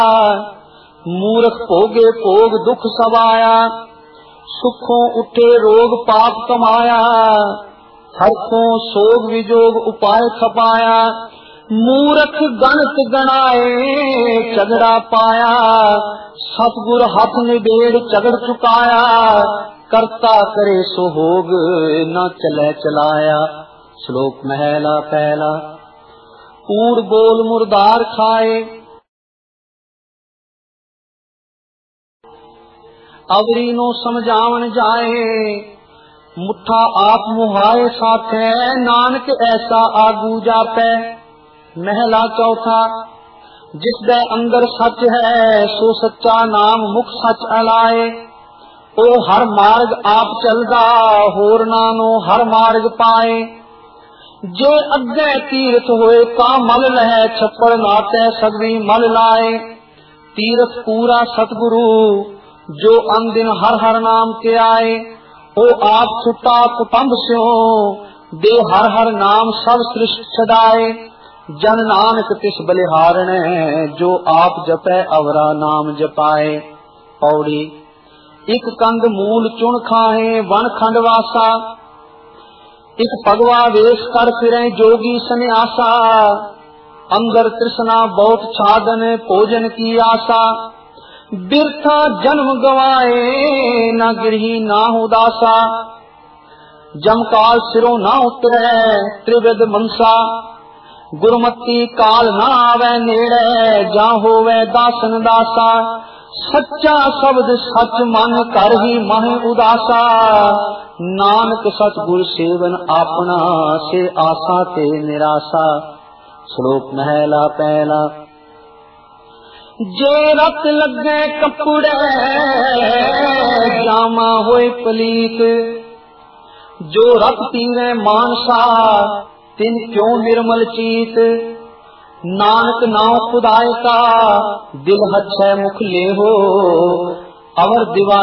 मूर्ख भोगे भोग दुख सब आया, सुखों उठे रोग पाप कमाया, हरखों सोग विजोग उपाय खपाया। मूर्ख गणत गणाए झगड़ा पाया, सतगुर हाथ निबेड़ झगड़ चुकाया। करता करे सो होग न चले चलाया। श्लोक महला पहला। कूड़ बोल मुर्दार खाए, अवरी नो समझावन जाए। मुठा आप मुहाए साथे, नानक ऐसा आगू जापै। महला चौथा। जिस दे अंदर सच है, सो सच्चा नाम मुख सच अलाए। ओ हर मार्ग आप चलदा, होर नानो हर मार्ग पाए। जे अगे तीर्थ होए ता मल लहे, छप्पड़ नाते सगवी मल लाए। तीर्थ पूरा सतगुरु, जो अनदिन हर हर नाम के आए। ओ आप छुटा कुटुंब स्यो, दे हर हर नाम सब सृष्टि छदाए। जन नानक तिस बलिहारण, जो आप जपै अवरा नाम जपाए। पौड़ी। एक कंद मूल चुन खाए, वन खंड वासा। एक भगवा वेश कर फिरे जोगी सन्यासा। अंदर तृष्णा बहुत छादन, भोजन की आशा। बिरथा जन्म गवाए, न गिरही ना उदासा। जमकाल सिरों ना उतरे, त्रिविध मनसा। गुरमती काल ना आवे नेड़े, जा होवे दासन दासा। सच्चा शब्द सच मन कर ही मन उदासा। नानक सतगुर सेवन आपना, से आशा ते निराशा। श्लोक महला पहला। जे रत लगे कपड़े, जामा होए पलीत। जो रत पीवे मानसा, तिन क्यों निर्मल चीत। नानक नाम खुदाए का, दिल हच्छै मुख ले हो। अवर दिवा